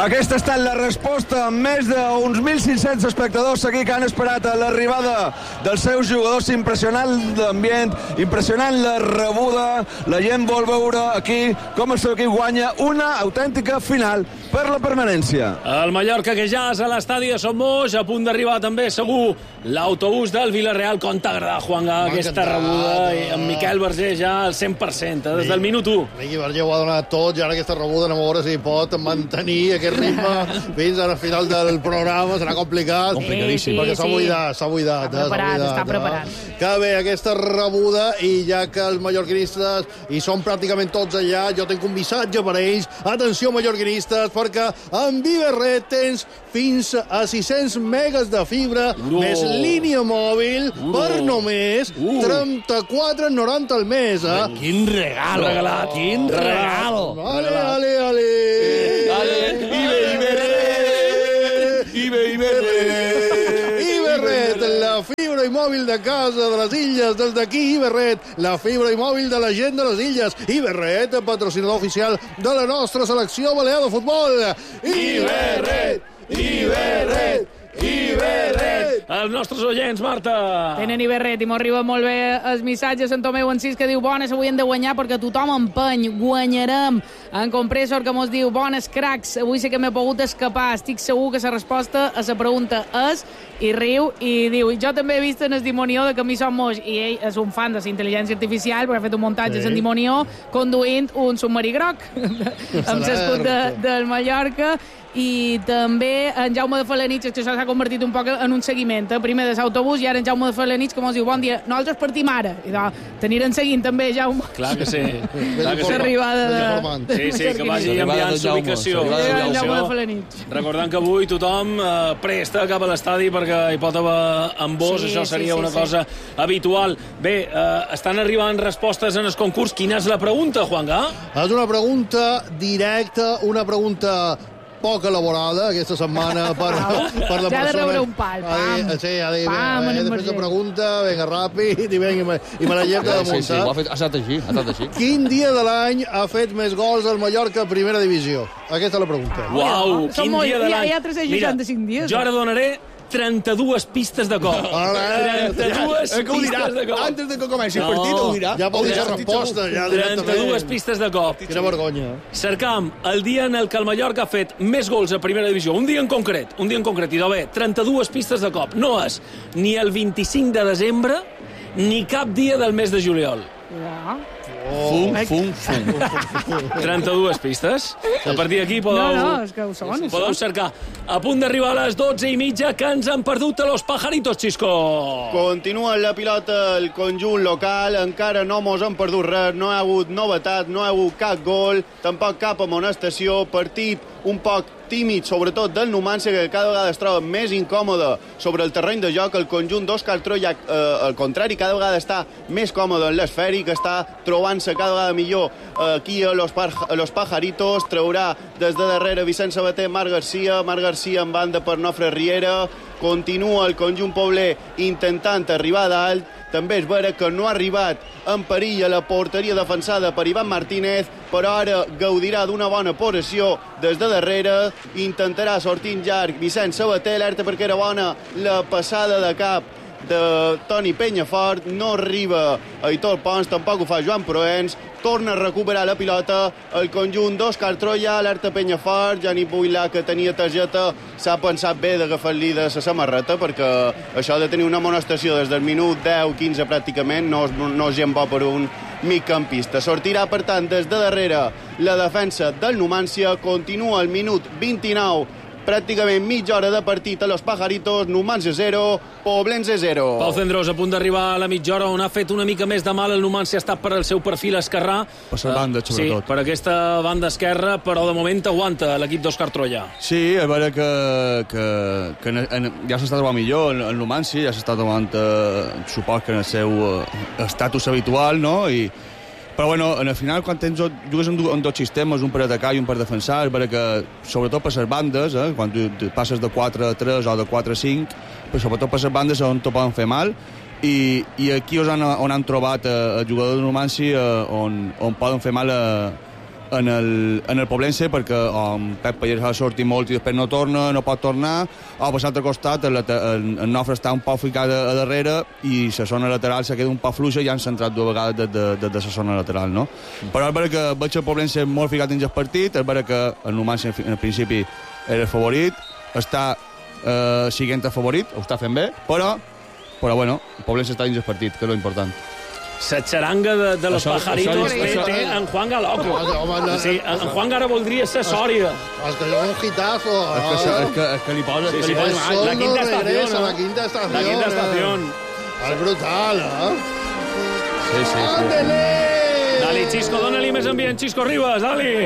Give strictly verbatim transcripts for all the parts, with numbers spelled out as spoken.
Aquesta ha estat la resposta amb més d'uns mil cinc-cents espectadors aquí que han esperat a l'arribada dels seus jugadors. Impressionant l'ambient, impressionant la rebuda. La gent vol veure aquí com el seu equip guanya una autèntica final per la permanència. El Mallorca que ja és a l'estadi de Somos, a punt d'arribar també segur l'autobús del Villarreal. Com t'ha agradat, Juanga, aquesta rebuda? I amb Miquel Vergés ja al cent per cent, eh, des del minut u. Miqui Vergés ho ha donat tot, i ara aquesta rebuda anem a veure si pot mantenir aquest ritme fins al final del programa. Serà complicat. Complicadíssim. Perquè s'ha buidat, s'ha buidat. Està preparat, buidat, està preparat. Eh? Que bé, aquesta rebuda, i ja que els mallorquinistes hi són pràcticament tots allà, jo tinc un missatge per a ells. Atenció, mallorquinistes, perquè amb Viverret tens fins a sis-cents megas de fibra, Uro. més línia mòbil, Uro. per només Uh. trenta-quatre noranta al mes, eh? Quin regalo. Regalat. Quin regalo. Ale, ale, ale. Iberret, la fibra i mòbil de casa de les illes. Des d'aquí, Iberret, la fibra i mòbil de la gent de les illes. Iberret, patrocinador oficial de la nostra selecció balear de futbol. Iberret, Iberret, Iberret. Els nostres oients, Marta. Tenen Iberret i m'ho arriba molt bé el missatge a Sant Tomeu en sis que diu bones, avui hem de guanyar perquè tothom empeny, guanyarem. En Compressor que mos diu bones cracs, avui sí que m'he pogut escapar, estic segur que la resposta a la pregunta és, i riu i diu, jo també he vist en el Dimonió de Camí Somos, i ell és un fan de la intel·ligència artificial perquè ha fet un muntatge sí. en Dimonió conduint un submarí groc amb l'escut de, del Mallorca. I també en Jaume de Falanich, que això s'ha convertit un poc en un seguiment, eh? Primer de l'autobús i ara en Jaume de Falanich, que mos diu, bon dia, nosaltres partim ara. I doncs, t'aniran seguint també, Jaume. Clar que sí. Clar que sí. L'arribada de... Sí, sí, que vagi enviant l'ubicació. Jaume de Falanich. Recordant que avui tothom eh, presta cap a l'estadi perquè hi pot haver embós, Sí, això seria sí, sí, una sí. cosa habitual. Bé, eh, estan arribant respostes en el concurs. Quina és la pregunta, Juanga? És una pregunta directa, una pregunta poc elaborada aquesta setmana per, per la Ja ha de persona. rebre un pal, Ha de- pam. Sí, ha de dir, Pam, en he el de fer Verger. la pregunta, vinga, ràpid, i vinga, i me, i me la llevo de Sí, sí, muntar. ho ha, fet, ha estat així, ha estat així. Quin dia de l'any ha fet més gols al Mallorca a primera divisió? Aquesta és la pregunta. Uau, Són quin molt- dia de hi ha- l'any. hi ha tres-cents seixanta-cinc dies, Jo eh? ara donaré trenta-dues pistes de cop. trenta-dues Eh, que ho dirà? pistes de cop. Antes de que comenci el No. partit ho dirà. Ja pot dir la Ho dirà. resposta, ja trenta-dues directament. pistes de cop. Quina vergonya. Cercam el dia en el que el Mallorca ha fet més gols a primera divisió. Un dia en concret, un dia en concret. I bé, trenta-dues pistes de cop. No és ni el vint-i-cinc de desembre ni cap dia del mes de juliol. Ja. Fum, fum, fum. trenta-dues pistes. A partir d'aquí podeu... No, no, és que ho són, ho Podeu són. cercar. A punt d'arribar a les dotze i mitja, que ens han perdut a los pajaritos, Xisco. Continua la pilota el conjunt local, encara no mos han perdut res, no hi ha hagut novetat, no hi ha hagut cap gol, tampoc cap amonestació, partit un poc tímid, sobretot del Numancia, que cada vegada es troba més incòmode sobre el terreny de joc. El conjunt d'Òscar Troia, eh, al contrari, cada vegada està més còmode en l'esfèric, està trobant-se cada vegada millor eh, aquí a los, par a los Pajaritos. Traurà des de darrere Vicent Sabater, Marc Garcia, Marc Garcia en banda per Nofre Riera. Continua el conjunt pobler intentant arribar a dalt. També és vera que no ha arribat en perill a la porteria defensada per Ivan Martínez, però ara gaudirà d'una bona possessió des de darrere. Intentarà sortir en llarg Vicent Sabater, alerta perquè era bona la passada de cap de Toni Penyafort. No arriba Aitor Pons, tampoc ho fa Joan Proens. Torna a recuperar la pilota el conjunt d'Òscar Troia, alerta Penyafort. Jani Puilà, que tenia targeta, s'ha pensat bé d'agafar-li de la samarreta, perquè això de tenir una amonestació des del minut deu quinze pràcticament no, no és gent bo per un migcampista. Sortirà, per tant, des de darrere la defensa del Numancia. Continua el minut vint-i-nou, pràcticament mitja hora de partit a los Pajaritos. Numancia zero, Poblense zero. Pau Cendrós, a punt d'arribar a la mitja hora, on ha fet una mica més de mal el Numancia. Ha estat per al seu perfil esquerrà. Per la banda, sobretot. Sí, per aquesta banda esquerra, però de moment aguanta l'equip d'Òscar Troia. Sí, a veure que, que, que en, en, ja s'està trobant millor el, el Numancia, ja s'està trobant, eh, supos que en el seu eh, estatus habitual, no? I, però bueno, en el final, quan tens, jugues amb, amb dos sistemes, un per atacar i un per defensar, és vera que, sobretot per les bandes, eh, quan tu passes de quatre a tres o de quatre a cinc, però sobretot per les bandes on te poden fer mal, i, i aquí és on, on han trobat eh, el jugador de Numancia, eh, on, on poden fer mal a, en el, en el Poblense, perquè um, Pep Pallés ha sortit molt i després no torna, no pot tornar, o per l'altre costat el, el, el Nofre està un poc ficat a, a darrere i la zona lateral se queda un poc fluixa i han centrat dues vegades de, de, de, de la zona lateral, no? Però és vera que veig el Poblense molt ficat en el partit, és vera que el Numancia en, en principi era el favorit, està eh, siguent el favorit, ho està fent bé, però, però bueno, el Poblense està dins el partit, que és l'important. La xaranga de, de los això, pajaritos això, té, això, té en Juan Galoco. Home, no, Sí, en Juan ara voldria ser Sòria. Es que és un hitazo. És que, és que, és que li posa... Sí, que sí, li posa el mal. sol la quinta no estación, regresa, ¿no? la quinta estación. La quinta estación. És brutal, eh? Sí, sí, sí. Ándele! Dali, Xisco, dóna-li més ambient, Xisco Ribas, dali.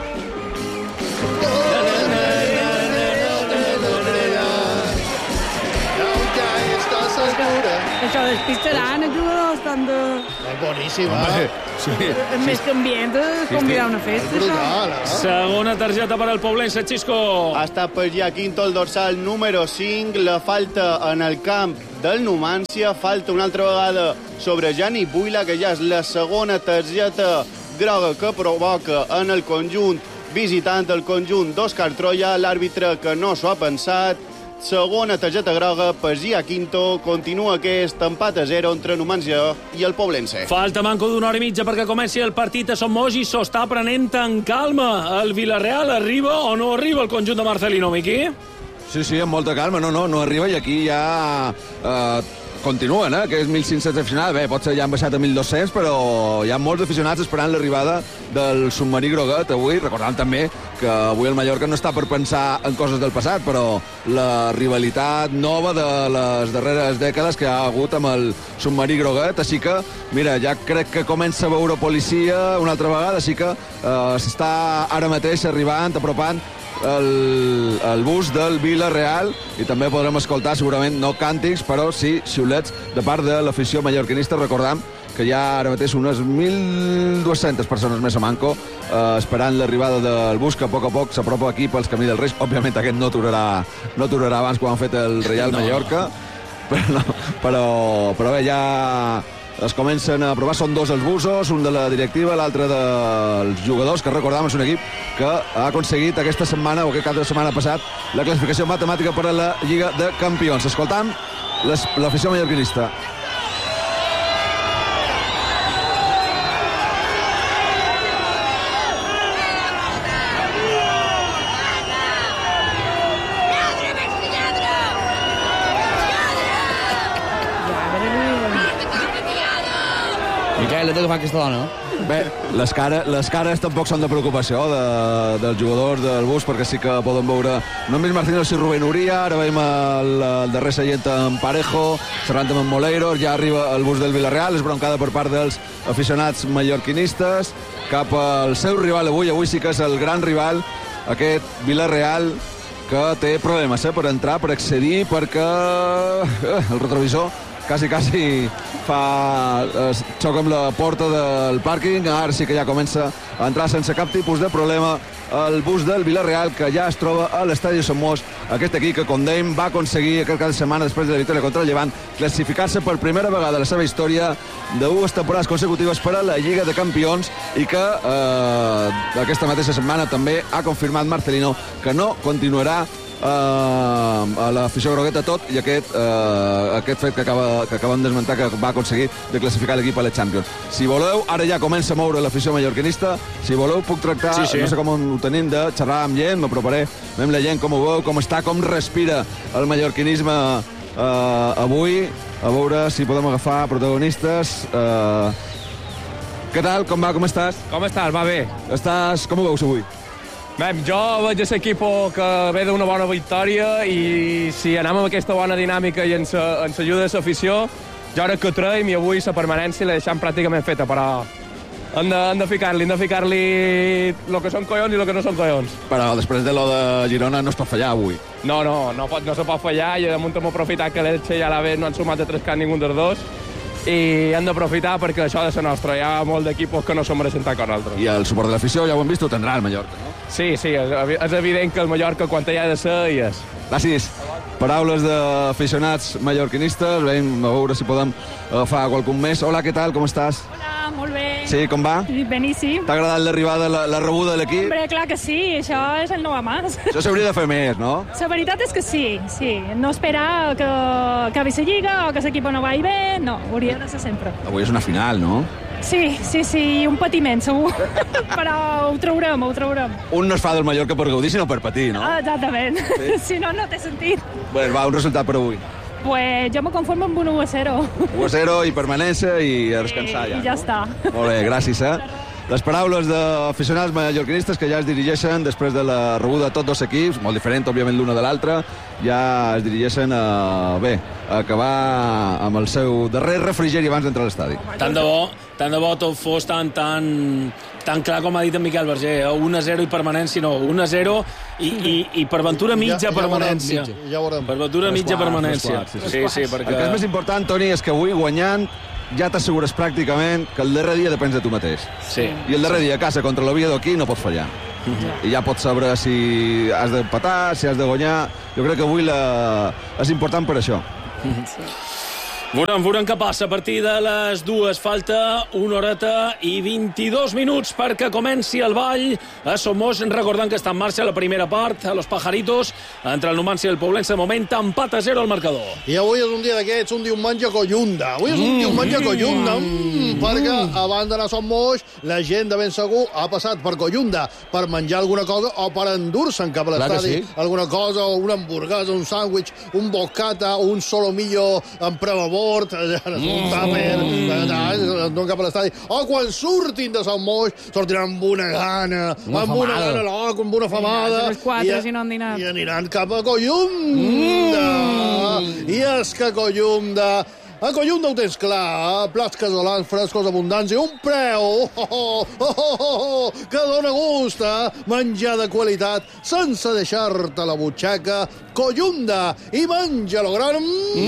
Ja està segura. Això despistaran els jugadors tant de... És boníssima. Sí. És més que ambient de convidar a una És festa, això. brutal, eh? Segona targeta per al Poblense, Xisco. Ha estat per ja Quinto el dorsal número cinc, la falta en el camp del Numancia, falta una altra vegada sobre Jani Buila, que ja és la segona targeta groga que provoca en el conjunt visitant el conjunt d'Òscar Troia, l'àrbitre que no s'ho ha pensat. Segona targeta groga per Gia Quinto, continua aquest empat a zero entre Numancia i el Poblense. Falta manco d'una hora i mitja perquè comenci el partit a Somos i s'ho està prenent en calma. El Villarreal arriba o no arriba el conjunt de Marcelino, Miqui? Sí, sí, amb molta calma. No, no, no arriba i aquí ja eh, continuen, eh, que és mil cinc-cents aficionats. Bé, potser ja han baixat a mil dos-cents, però hi ha molts aficionats esperant l'arribada del submarí groguet avui. Recordant també que avui el Mallorca no està per pensar en coses del passat, però la rivalitat nova de les darreres dècades que ha hagut amb el submarí groguet, així que, mira, ja crec que comença a veure policia una altra vegada, així que eh, s'està ara mateix arribant, apropant el, el bus del Villarreal i també podrem escoltar segurament no càntics però sí xiulets de part de l'afició mallorquinista. Recordam que hi ha ara mateix unes mil dues-centes persones més a Manco eh, esperant l'arribada del bus que a poc a poc s'apropa aquí pels camí del Reis. Òbviament aquest no aturarà, no aturarà abans quan han fet el Real no, Mallorca però, no, però, però bé, ja es comencen a provar, són dos els busos, un de la directiva, l'altre dels jugadors, que recordam és un equip que ha aconseguit aquesta setmana, o aquest cap de setmana passat, la classificació matemàtica per a la Lliga de Campions. Escoltam l'afició mallorquinista. Miquel, què fa aquesta dona, no? Bé, les, cara, les cares tampoc són de preocupació de, dels jugadors del bus, perquè sí que poden veure només Martínez i Rubén Uria, ara veiem el, el darrer seient en Parejo, xerrant amb Moleiros, ja arriba el bus del Villarreal, és broncada per part dels aficionats mallorquinistes, cap al seu rival avui, avui sí que és el gran rival, aquest Villarreal, que té problemes eh, per entrar, per accedir, perquè eh, el retrovisor quasi, quasi fa eh, xoc amb la porta del pàrquing. Ara sí que ja comença a entrar sense cap tipus de problema el bus del Villarreal, que ja es troba a l'estadi Somos. Aquest equip que, com dèiem, va aconseguir aquest cap de setmana, després de la victòria contra el Llevant, classificar-se per primera vegada a la seva història de dues temporades consecutives per a la Lliga de Campions i que eh, aquesta mateixa setmana també ha confirmat Marcelino que no continuarà Uh, a l'afició grogueta tot i aquest, uh, aquest fet que, acaba, que acabem d'esmentar que va aconseguir de classificar l'equip a la Champions. Si voleu, ara ja comença a moure l'afició mallorquinista, si voleu puc tractar, sí, sí. no sé com ho tenim, de xerrar amb gent, m'aproparé, veiem la gent com ho veu, com està, com respira el mallorquinisme uh, avui, a veure si podem agafar protagonistes. Uh, què tal, com va, com estàs? Com estàs? Va bé. Estàs, com ho veus avui? Bé, jo veig l'equip que ve d'una bona victòria i si anem amb aquesta bona dinàmica i ens, ens ajuda a l'afició, jo crec que traiem i avui la permanència la deixem pràcticament feta, però hem de, hem de ficar-li, hem de ficar-li el que són collons i el que no són collons. Però després de lo de Girona no es pot fallar avui. No, no, no, pot, no se pot fallar i damunt hem aprofitat que l'Elche i l'Alavés no han sumat de tres camps ningú dels dos i hem d'aprofitar perquè això ha de ser nostre. Hi ha molt d'equipos que no som presentats com nosaltres. I el suport de l'afició, ja ho hem vist, ho tindrà el Mallorca, no? Sí, sí, és, és evident que el Mallorca quan hi ha de ser hi és. Gràcies. Paraules d'aficionats mallorquinistes. Veiem a veure si podem agafar qualcun més. Hola, què tal? Com estàs? Hola, molt bé. Sí, com va? Beníssim. T'ha agradat l'arribada, la, la rebuda de l'equip? Hombre, clar que sí, això és el nou a mas. Això s'hauria de fer més, no? La veritat és que sí, sí. No esperar que acabi la lliga o que l'equip no vagi bé, no, hauria de ser sempre. Avui és una final, no? Sí, sí, sí, un patiment, segur. Però ho traurem, ho traurem. Un no es fa del Mallorca per gaudir, sinó per patir, no? Exactament. Sí. Si no, no té sentit. Bé, va, un resultat per avui. Pues jo me conformo amb un u a zero. u a zero i permanència i a descansar ja. I ja està. Molt bé, gràcies, eh? Les paraules d'aficionats mallorquinistes que ja es dirigeixen després de la rebuda de tots dos equips, molt diferent, òbviament, l'una de l'altre, ja es dirigeixen a, bé, a acabar amb el seu darrer refrigeri abans d'entrar a l'estadi. Tant de bo, tant de bo tot fos tan, tan, tan clar com ha dit en Miquel Berger, eh? un a zero i permanència, no, un a zero i, i, i per ventura mitja ja, ja permanència. Mitja, ja veurem. Per ventura mitja quarts, permanència. quarts, sí, sí, sí, perquè... El que és més important, Toni, és que avui guanyant ja t'assegures pràcticament que el darrer dia depèn de tu mateix. Sí. I el darrer dia a casa contra l'Oviedo aquí no pots fallar. Uh-huh. I ja pots saber si has d'empatar, si has de guanyar. Jo crec que avui la... és important per això. Sí. Veurem, veurem què passa a partir de les dues. Falta una horeta i vint-i-dos minuts perquè comenci el ball a Somos, recordant que està en marxa la primera part, a Los Pajaritos, entre el Numancia i el Poblense. De moment, empat a zero al marcador. I avui és un dia d'aquests, un diumenge collunda. Avui és un mm, diumenge collunda, mm, perquè abans d'anar a Somos, la gent de ben segur ha passat per collunda per menjar alguna cosa o per endur-se'n cap a l'estadi. Sí. Alguna cosa, o una hamburguesa, un sàndwich, un bocata, un solomillo amb prevabó, un tàper, no cap a l'estadi. O quan surtin de Sant Moix, sortiran amb una gana, una amb famada. una gana loca, amb una famada. Ja, quatre, si no han dinat. I aniran cap a Collunda. Mm. I és que Collunda... A Collunda ho tens clar, plats casolans, frescos, abundants i un preu oh, oh, oh, oh, oh, que dona gust, eh? Menjar de qualitat sense deixar-te la butxaca. Collunda, i menja-lo gran.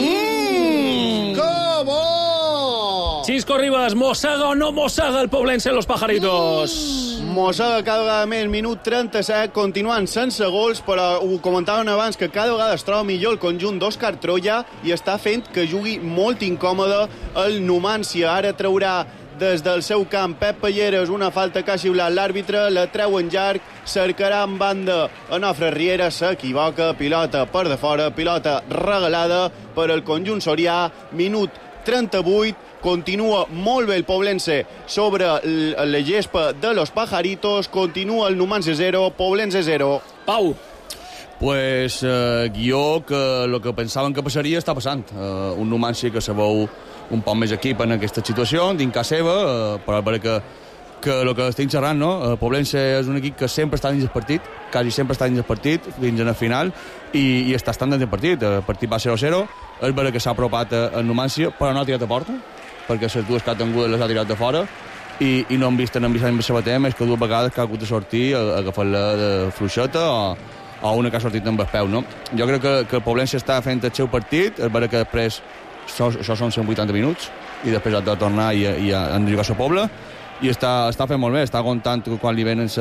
Mm. Que bo! Xisco Ribas, mossega o no mossega el Poblense Los Pajaritos? Mm. Mossega cada vegada més, minut trenta-set, continuant sense gols, però ho comentaven abans, que cada vegada es troba millor el conjunt d'Òscar Troia i està fent que jugui molt incòmode el Numancia. Ara traurà des del seu camp Pep Palleres una falta que ha xiulat l'àrbitre, la treu en llarg, cercarà en banda Onofre Riera, s'equivoca, pilota per de fora, pilota regalada per al conjunt sorià, minut trenta-vuit, continua molt bé el Poblense sobre la gespa de Los Pajaritos, continua el Numancia zero, Poblense zero. Pau. Pues eh, jo que el que pensaven que passaria està passant. Eh, un Numancia que se veu un poc més equip en aquesta situació, dins casa seva, eh, però veure que, que el que estic xerrant, no? El Poblense és un equip que sempre està dins el partit, quasi sempre està dins el partit, fins a la final, i, i està estant dins el partit. El partit va zero a zero, és vera que s'ha apropat al Numancia, però no ha tirat a porta, perquè les dues que ha tingut les ha tirat de fora, i, i no hem vist en Vicent Sabater més que dues vegades que ha hagut de sortir a, a agafar-la de fluixeta o, o una que ha sortit amb el peu, no? Jo crec que, que el Poblense està fent el seu partit, és vera que després això, això són cent vuitanta minuts i després ha de tornar i, i han de jugar a la Pobla, i està, està fent molt bé, està aguantant quan li venen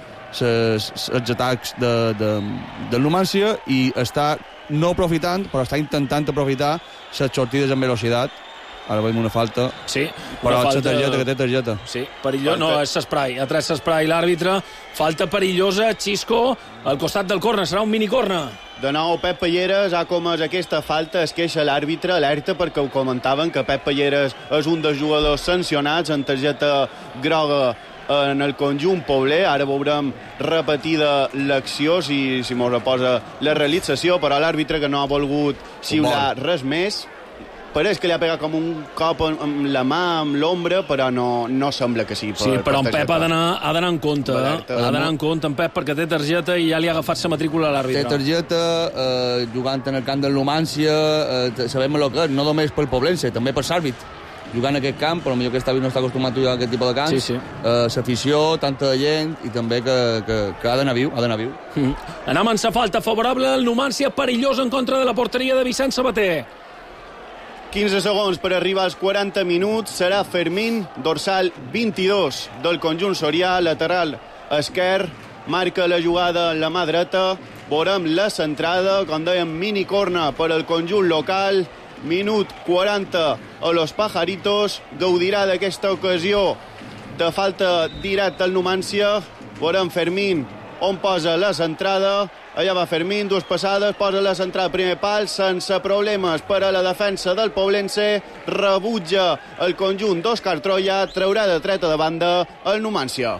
els atacs de, de, del Numancia, i està no aprofitant, però està intentant aprofitar les sortides amb velocitat. Ara veiem una falta, sí, però falta... la targeta, que té targeta. Sí, perillós, no, és s'esprai, ha tret s'esprai l'àrbitre, falta perillosa, Xisco, al costat del córner, serà un mini-córner. De nou, Pep Palleres ha comès aquesta falta, es queixa l'àrbitre, alerta, perquè ho comentaven, que Pep Palleres és un dels jugadors sancionats en targeta groga en el conjunt pobler. Ara veurem repetida l'acció, si, si mos reposa la realització, però l'àrbitre, que no ha volgut xiular res més, pareix que li ha pegat com un cop amb la mà, amb l'ombra, però no, no sembla que sigui per, sí, però per en Pep ha d'anar en compte, eh? ha d'anar en compte en Pep, perquè té targeta i ja li ha agafat la matrícula a l'àrbitre. Té targeta, eh, jugant en el camp del Numancia, eh, sabem el que és, no només pel Poblense, també per l'àrbit. Jugant en aquest camp, però millor que està, no està acostumat a jugar a aquest tipus de camps, sí, sí. eh, l'afició, tanta gent, i també que, que, que ha d'anar viu, ha d'anar viu. Mm. Anem amb la falta favorable al Numancia, perillós en contra de la porteria de Vicent Sabater. quinze segons per arribar als quaranta minuts. Serà Fermín, dorsal vint-i-dos del conjunt sorià, lateral esquerre, marca la jugada en la mà dreta. Veurem la centrada, com dèiem, mini-corna per al conjunt local. Minut quaranta a Los Pajaritos. Gaudirà d'aquesta ocasió de falta directa al Numància. Veurem Fermín on posa la centrada. Allà va Fermín, dues passades, posa la centrada al primer pal, sense problemes per a la defensa del Poblense. Rebutja el conjunt d'Òscar Troya, traurà de treta de banda el Numància.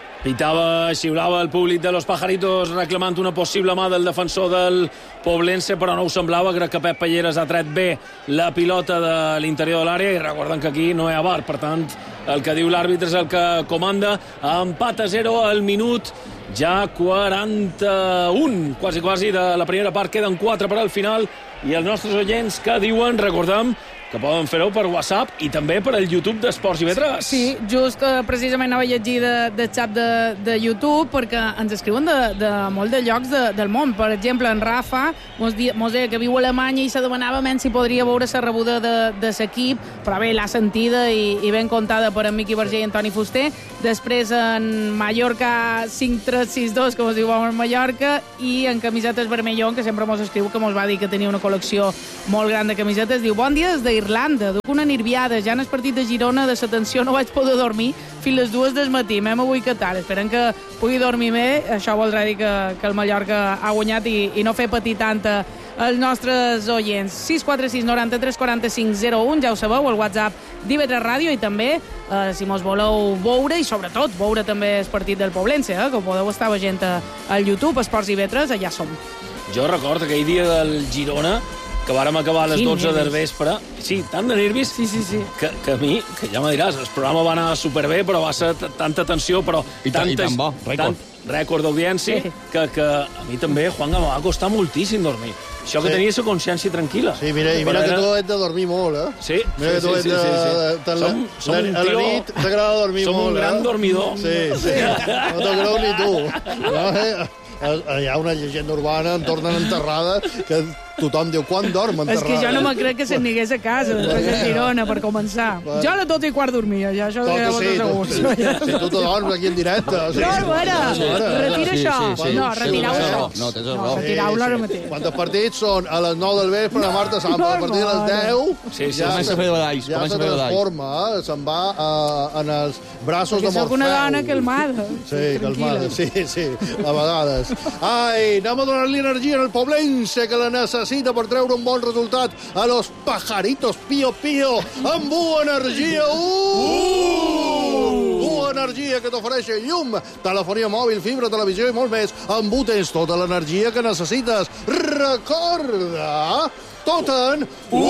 Pitava, xiulava el públic de Los Pajaritos reclamant una possible mà del defensor del Poblense, però no ho semblava. Crec que Pep Palleres ha tret bé la pilota de l'interior de l'àrea i recorden que aquí no hi ha V A R, per tant el que diu l'àrbitre és el que comanda. Empat a zero al minut ja quaranta-un, quasi quasi de la primera part, queden quatre per al final, i els nostres oients que diuen, recordem, que poden fer-ho per WhatsApp i també per al YouTube d'Esports i Vetres. Sí, just eh, precisament anava a llegir de, de xat de, de YouTube, perquè ens escriuen de, de molt de llocs de, del món. Per exemple, en Rafa mos, di, mos deia que viu a Alemanya i se demanava menys si podria veure la rebuda de, de l'equip, però bé, l'ha sentida i, i ben contada per en Miqui Verger i Antoni Fuster. Després en Mallorca cinc tres sis dos, que mos diu en Mallorca, i en camisetes Vermellón, que sempre mos escriu, que mos va dir que tenia una col·lecció molt gran de camisetes. Diu, bon dia des de Irlanda, duc una nirviada, ja en el partit de Girona de l'atenció no vaig poder dormir fins les dues del matí, m'hem avui catar, esperem que pugui dormir bé, això voldrà dir que, que el Mallorca ha guanyat i, i no fer patir tanta els nostres oients. Sis quatre sis noranta-tres quaranta-cinc zero un, ja ho sabeu, el WhatsApp d'I V tres Ràdio, i també, eh, si mos voleu veure, i sobretot veure també el partit del Poblense, eh, que podeu estar veient al YouTube, Esports i Vetres, allà som. Jo recordo aquell dia del Girona, que vàrem acabar a les dotze del vespre. Sí, tant de nervis sí, sí, sí. Que, que a mi, que ja me diràs, el programa va anar superbé, però va ser tanta tensió, però I, tant, i tan bo, rècord. Tant rècord d'audiència, sí. que, que a mi també, Juan, em va costar moltíssim dormir. Això que sí. tenia la consciència tranquil·la. Sí, mira, i mira que tu ets de dormir molt, eh? Sí, mira que tu ets sí, sí, sí, sí. de... Som, som un tio... A la nit t'agrada dormir som molt, un gran eh? dormidor. Sí, sí. No te creu ni tu. No, eh? Hi ha una llegenda urbana entorn a l'enterrada que tothom diu, quan dorm enterrada? És que jo no me crec que se'n anés a casa, després de Girona, per començar. Bueno. Jo a les dotze i quart dormia, ja, això Tot, ja sí, segur. tu, sí, sí, tu te dorms aquí en directe. Sí. No, bueno, retira això. Sí, sí, no, sí, retirau sí, això. no, tens raó. No, retirau-lo ara mateix. Quan els partits són a les nou del vespre, la Marta Sampa, a partir de les deu, sí, sí, ja, comença a fer badalls, ja comença se a fer badalls. transforma, eh? Se'n va uh, en els braços Perquè de Morfeu. sóc una dona calmada. Sí, calmada, sí, sí, a vegades. Ai, anem a donar-li energia en el Poblense, que la necessita per treure un bon resultat a los Pajaritos Pío Pío, amb U Energia. Uh! U Energia, que t'ofereix llum, telefonia mòbil, fibra, televisió i molt més. Amb U tens tota l'energia que necessites. Recorda, tot en U!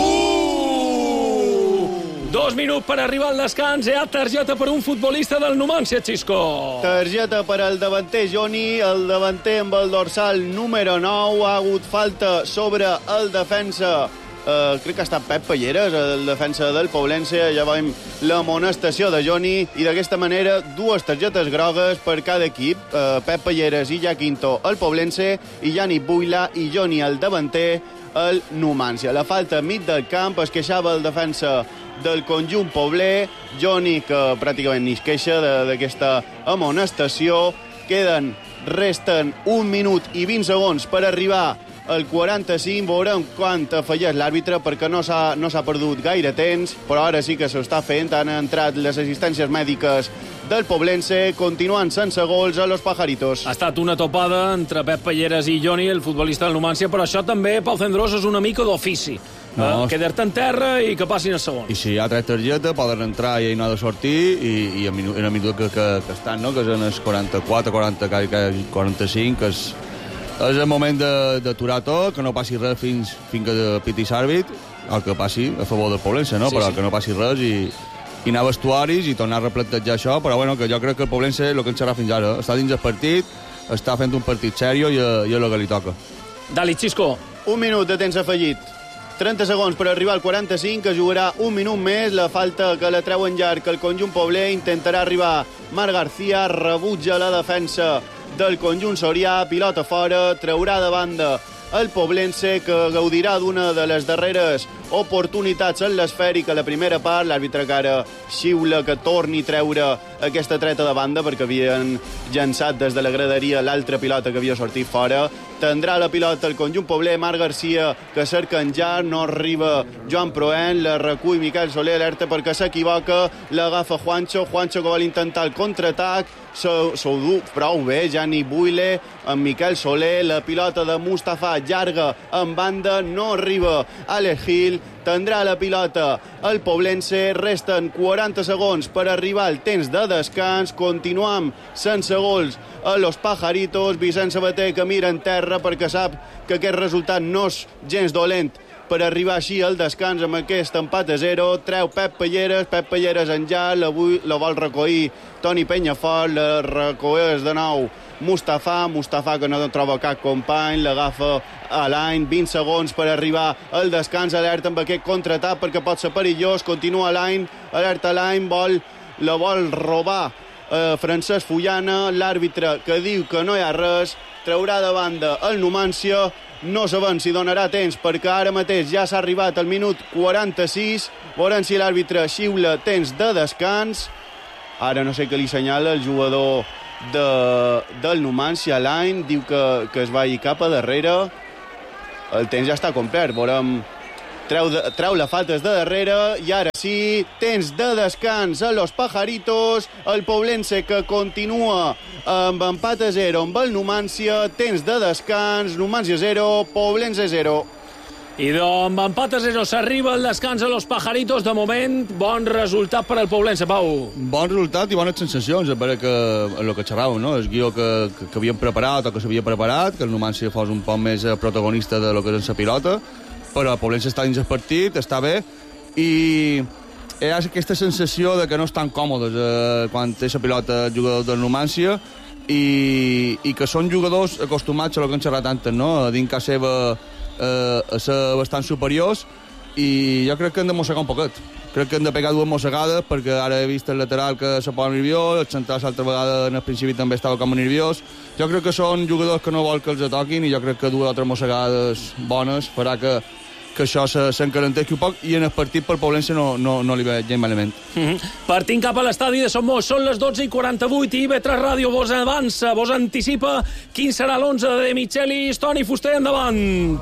Dos minuts per arribar al descans. Hi ha targeta per un futbolista del Numància, Xisco. Targeta per al davanter Joni, el davanter amb el dorsal número nou. Ha hagut falta sobre el defensa, uh, crec que ha estat Pep Palleres, el defensa del Poblense. Ja veiem l'amonestació de Joni, i d'aquesta manera dues targetes grogues per cada equip. Uh, Pep Palleres i Jaquinto, el Poblense, i Jani Buila i Joni, el davanter, el Numància. La falta a mig del camp, es queixava el defensa del conjunt pobler, Joni, que pràcticament ni es queixa d'aquesta amonestació. Queden, resten un minut i vint segons per arribar al quaranta-cinc. Veurem quant afegeix l'àrbitre, perquè no s'ha no s'ha perdut gaire temps, però ara sí que s'està fent. Han entrat les assistències mèdiques del Poblense, continuant sense gols a Los Pajaritos. Ha estat una topada entre Pep Palleres i Joni, el futbolista del Numància, però això també, Pau Cendrós, és una mica d'ofici. No, uh, quedar-te en terra i que passin els segons. I si hi ha tres targetes, poden entrar i no ha de sortir, i, i en, minut, en el minut que, que, que estan, no? Que és en els quaranta-quatre, quaranta, quaranta-cinc, que és, és el moment d'aturar tot, que no passi res fins, fins que piti l'àrbit, el que passi a favor del Poblense, no? Sí, però sí. Que no passi res i, i anar a vestuaris i tornar a replantejar això, però bueno, que jo crec que el Poblense, el que en serà fins ara, està dins el partit, està fent un partit sèrio i, i és el que li toca. Dali, Xisco. Un minut de temps afegit. trenta segons per arribar al quaranta-cinc, que jugarà un minut més. La falta que la treu en llarg el conjunt pobler. Intentarà arribar Marc García, rebutja la defensa del conjunt sorià, pilota fora, traurà de banda el Poblense, que gaudirà d'una de les darreres oportunitats en l'esfèrica a la primera part, l'àrbitre que ara xiula que torni a treure aquesta treta de banda perquè havien llançat des de la graderia l'altra pilota que havia sortit fora. Tindrà la pilota el conjunt pobler, Marc Garcia que cerca en ja, no arriba Joan Proen, la recull Miquel Soler, alerta perquè s'equivoca, l'agafa Juancho, Juancho que vol intentar el contraatac, s'ho du prou bé, Jani Buile, amb Miquel Soler, la pilota de Mustafa llarga en banda, no arriba Alex Gil, tindrà la pilota el Poblense, resten quaranta segons per arribar al temps de descans, continuam sense gols a Los Pajaritos, Vicent Sabater que mira en terra perquè sap que aquest resultat no és gens dolent per arribar així al descans amb aquest empat a zero, treu Pep Palleres, Pep Palleres en ja, la, la vol recollir Toni Penyafort, la recolleix de nou Mustafa, Mustafa que no troba cap company, l'agafa Alain, vint segons per arribar al descans, alerta amb aquest contraatac perquè pot ser perillós, continua Alain, alerta Alain, vol, la vol robar eh, Francesc Fullana, l'àrbitre que diu que no hi ha res, traurà de banda el Numància, no sabem si donarà temps perquè ara mateix ja s'ha arribat al minut quaranta-sis, veurem si l'àrbitre xiula temps de descans, ara no sé què li senyala el jugador de, del Numància, Alain, diu que, que es vagi cap a darrere, el temps ja està complet, veurem, treu, de, treu la falta de darrere i ara sí, temps de descans a Los Pajaritos, el Poblense que continua amb empat a zero amb el Numància, temps de descans, Numància zero, Poblense zero. I amb empat a zero s'arriba el descans a Los Pajaritos. De moment, bon resultat per al Poblense, Pau. Bon resultat i bones sensacions, a veure que, el que xerràveu, no? El guió que, que, que havíem preparat o que s'havia preparat, que el Numància fos un poc més protagonista de lo que és la pilota, però el Poblense està dins el partit, està bé, i hi ha aquesta sensació de que no estan còmodes eh, quan té la pilota el jugador del Numància, i, i que són jugadors acostumats a lo que han xerrat antes, no? A dins casa seva eh, a ser bastant superiors, i jo crec que hem de mossegar un poquet. Crec que hem de pegar dues mossegades, perquè ara he vist el lateral que se posa nerviós, el central l'altra vegada en el principi també estava com nerviós. Jo crec que són jugadors que no vol que els toquin, i jo crec que dues o tres mossegades bones farà que, que això s'encarenteixi un poc, i en el partit per Poblense no, no, no li veig gens malament. Mm-hmm. Partint cap a l'estadi de Somos, són les dotze i quaranta-vuit i I V tres Ràdio vos avança, vos anticipa quin serà l'onze de Michelis. Toni Fuster, endavant.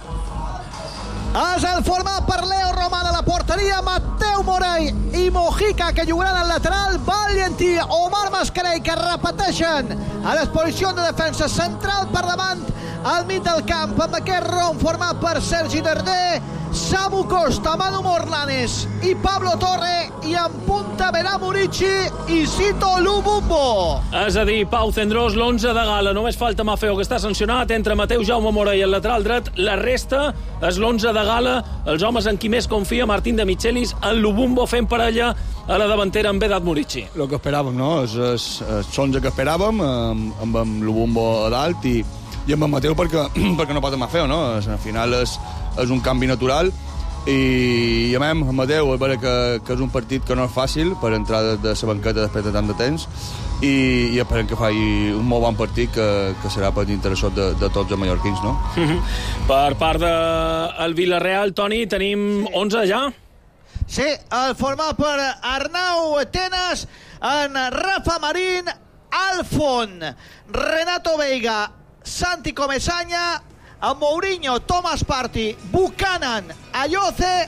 És el format per Leo Román a la porteria, Mateu Morell i Mojica que jugaran al lateral, Valentí, Omar Mascarell que repeteixen a les posicions de defensa central per davant al mig del camp amb aquest rom format per Sergi Darder, Samu Costa, Manu Morlanes i Pablo Torre, i en punta Verà Murici i Sito Lubumbo. És a dir, Pau Cendrós, l'onze de gala. Només falta Mafeo, que està sancionat, entre Mateu Jaume Morell i el lateral dret. La resta és l'onze de gala, els homes en qui més confia, Martín de Michelis, en Lubumbo fent parella a la davantera amb Vedat Murici. El que esperàvem, no? És, és, és l'onze que esperàvem, amb, amb, amb Lubumbo a dalt, i, i amb en Mateu perquè, perquè no pot amb Mafeo, no? Al final és, és un canvi natural, i, i a mi, en Mateu, és vera que, que és un partit que no és fàcil per entrar de, de la banqueta després de tant de temps, i, i esperem que faci un molt bon partit que, que serà per interessat de, de tots els mallorquins, no? Mm-hmm. Per part del Villarreal, Toni, tenim onze ja? Sí, el format per Arnau Tenas, en Rafa Marín, Alfon, Renato Veiga, Santi Comesaña, amb Mourinho, Thomas Partey, Buchanan, Ayoce,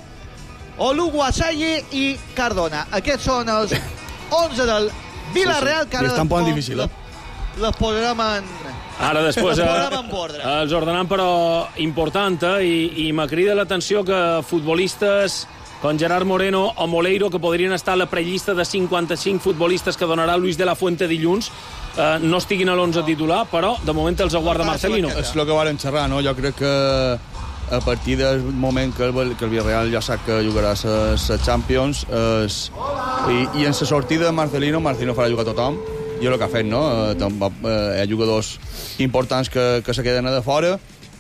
Oluwaseyi i Cardona. Aquests són els onze del Villarreal, que ara estan posant difícil, eh? les posarem en... Ara després les eh, posarem en ordre. els ordenam, però important, eh? I, i m'ha cridat l'atenció que futbolistes com Gerard Moreno o Moleiro, que podrien estar a la prellista de cinquanta-cinc futbolistes que donarà Luis de la Fuente dilluns, eh, no estiguin a l'onze titular, però de moment els aguarda Marcelino. És el que varen xerrar, no? Jo crec que a partir del moment que el, que el Villarreal ja sap que jugarà la Champions, es, i, i en la sortida de Marcelino, Marcelino farà jugar tothom, i és el que ha fet, no? Eh, hi ha jugadors importants que, que se queden a de fora,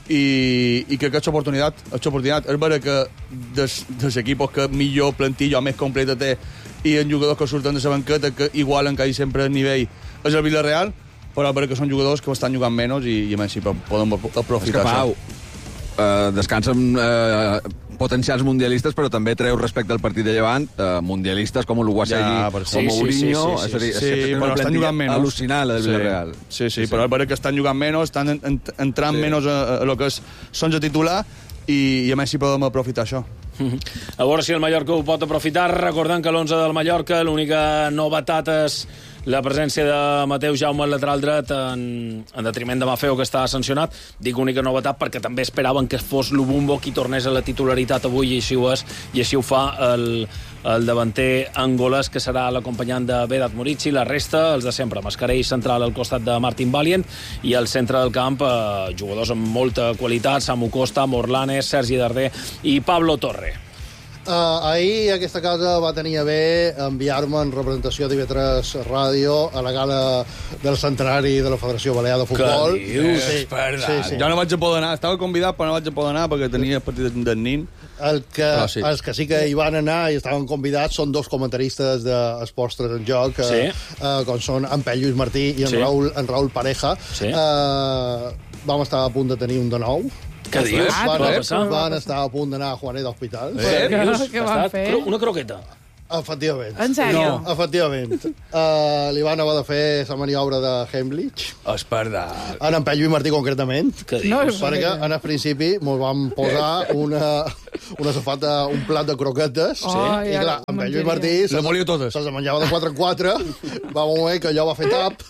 i, i que aquesta oportunitat, aquesta oportunitat és vera que dels, dels equipos que millor plantilla o més completa té, i en jugadors que surten de la banqueta que igualen quasi sempre el nivell, és el Villarreal, però és vera que són jugadors que estan jugant menys, i, i a més sí, podem aprofitar això. Uh, descansen uh, potencials mundialistes, però també treu respecte al partit de Llevant uh, mundialistes com Uluguasegui ja, o sí, Mourinho. Sí, sí, sí, sí, sí, sí però estan jugant menys. Al·lucinant, la del sí. Villarreal. Sí, sí, sí, però és veritat que estan jugant menys, estan en, en, entrant sí. menys a, a lo que és sons de titular i, i a més si podem aprofitar això. A veure si el Mallorca ho pot aprofitar, recordant que l'onze del Mallorca l'única novetat és la presència de Mateu Jaume al lateral dret en, en detriment de Mafeo, que està sancionat. Dic única novetat perquè també esperaven que fos Lubumbo qui tornés a la titularitat avui, i així ho és, i així ho fa el, el davanter angolès, que serà l'acompanyant de Vedat Murici. La resta, els de sempre, Mascarell central al costat de Martin Valiant, i al centre del camp eh, jugadors amb molta qualitat: Samu Costa, Morlanes, Sergi Darder i Pablo Torre. Uh, ahir aquesta casa va tenir a bé enviar-me en representació d'I V tres Ràdio a la gala del centenari de la Federació Balear de Futbol. Què dius? Sí, sí, sí. Jo no vaig a poder anar, estava convidat però no vaig a poder anar perquè tenia el partit del nin. El que, sí. Els que sí que hi van anar i estaven convidats són dos comentaristes d'Esports tres en Joc, sí. uh, com són en Pep Lluís Martí i en, sí. Raül, en Raül Pareja. Sí. Uh, vam estar a punt de tenir un de nou. Què dius? Van, Què va passar? van estar a punt d'anar a Juanet d'Hospital. Què dius? Què van fer? Una croqueta. Efectivament. En sèrio? No, efectivament. Uh, li van haver de fer la maniobra de Heimlich. Esperda. En en Pep Lluís Martí, concretament. Què dius? No, Perquè en el principi mos vam posar una, una safata, un plat de croquetes. Oh, I ja clar, en Pep Lluís Martí Les volia totes. se'ls menjava de quatre en quatre. Va un moment que allò va fer tap.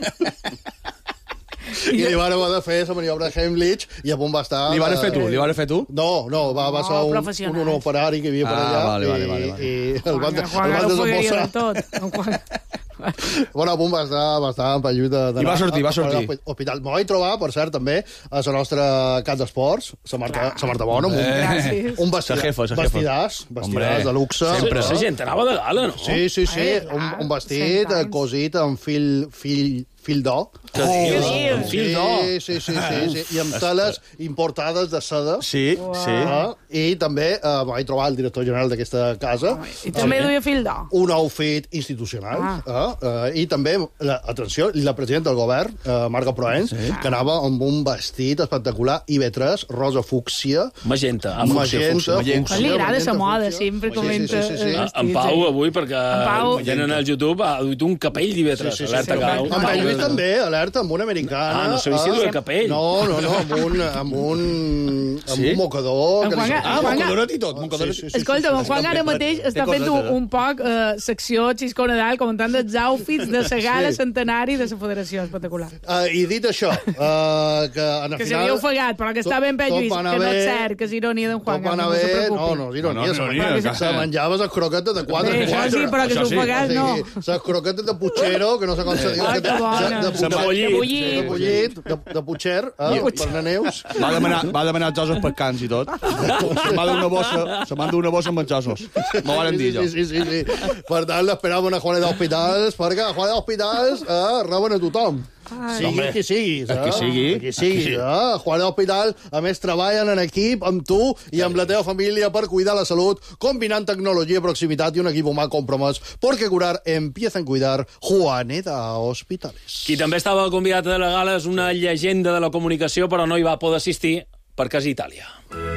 I li van haver de fer la maniobra de Heimlich i a punt va estar... Li van fer tu? Li van fer tu? No, no, va, va ser Oh, un, professionals. un, un operari que hi havia per Ah, allà vale, vale, i, vale, vale. i el van, el Juan, van ara ho fogueria desembolsar. de tot. En Juan. Bueno, a punt va estar, va estar en Pellut d'anar... I va sortir, va sortir. a l'hospital. Me vaig trobar, per cert, també, a la nostra Cat d'Esports, la Marta, la Marta Bona, amb un, Gràcies. un vestidàs, Sa jefa, sa jefa. vestidàs, vestidàs de luxe. Sempre. eh? La gent anava de gala, no? Sí, sí, sí, Eh, un, clar, un vestit cent eh, anys. cosit amb fil, fil, fil d'or. Què dius? dius? Fil d'or. Sí, sí, sí, sí, sí, i amb teles importades de seda. Sí, sí. Eh? I també eh, me vaig trobar el director general d'aquesta casa. I també duia fil d'or. Un outfit institucional. Ah. Eh? Eh, I també, la, atenció, la presidenta del govern, eh, Marga Proens, sí. que anava amb un vestit espectacular I V tres, rosa fúcsia, Magenta. Ah, fúcsia, magenta, fúcsia. fúcsia. Li agrada magenta, la moda, fúcsia. sempre Sí, sí, comenta... sí, sí, sí. els En vestits, Pau, eh? avui, perquè En Pau- gent en el YouTube ha duit un capell d'I V tres. Sí, sí, sí, Alerta sí, que... sí. En Pep Lluís també, alerta, amb una americana. Ah, no sabia si eh? duia capell. No, no, no, amb un, amb un, amb Sí? un mocador. En que li Juan- surt- Ah, Juan- mocadoret i tot. Mocadoret. Sí, sí, sí. Escolta, en Juan ara mateix Té està fent coses, un, un poc eh, secció Xisco Nadal, comentant els outfits de la gala Sí. centenari de la Federació. Espectacular. Uh, I dit això, uh, que en el Que final... s'havia ofegat, però que està ben Pep tot Lluís, va que anar no és bé, cert, que és ironia d'en Juan. Tot va anar no bé, se no, preocupi. no, és ironia. No, no, se ironia, menjava- que- Se menjava les croquetes de quatre Sí, en això quatre. sí, però que Això s'ho sí. ofegat, no. Les croquetes de Puigero, que no sé com se diu. Ai, que bona. De, de, De Puigero. bullit. De bullit, de, de Puigcer, eh, per anar neus. Va demanar, va demanar els ossos per cans i tot. Se m'ha d'una bossa, se m'ha d'una bossa amb els ossos. M'ho van dir, jo. Sí, sí, sí, sí. Per tant, l'esperàvem a Juanet d'Hospitals, perquè a Juanet d'Hospitals eh, reben a tothom. Sigui Home, qui siguis. Eh? qui sigui. Qui sigui. Eh? Juanet d'Hospital, a més, treballen en equip amb tu i amb la teva família per cuidar la salut, combinant tecnologia, proximitat i un equip humà compromès, perquè curar empieza en cuidar. Juanet d'Hospitals. Qui també estava convidat a la gala és una llegenda de la comunicació, però no hi va poder assistir perquè és Itàlia.